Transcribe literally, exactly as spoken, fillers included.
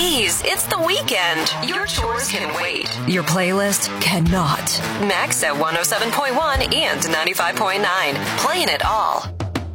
Geez, it's the weekend. Your chores can wait. Your playlist cannot. Max at one oh seven point one and ninety-five point nine. Playing it all.